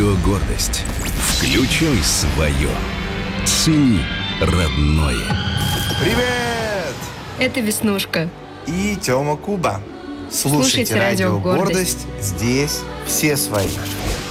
Радио «Гордость». Включай свое. Цени родное. Привет! Это Веснушка. И Тёма Куба. Слушайте радио «Гордость». Здесь все свои.